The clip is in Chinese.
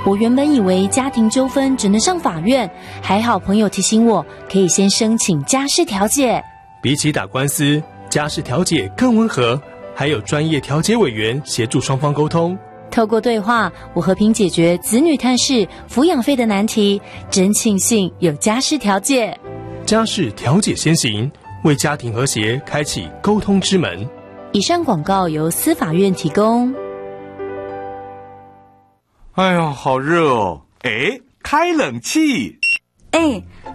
我原本以为家庭纠纷只能上法院，还好朋友提醒我可以先申请家事调解。 比起打官司，家事调解更温和，还有专业调解委员协助双方沟通。 透过对话，我和平解决子女探视、抚养费的难题，真庆幸有家事调解。 家事调解先行，为家庭和谐开启沟通之门。 以上广告由司法院提供。 哎呀，好热哦！哎，开冷气。 哎，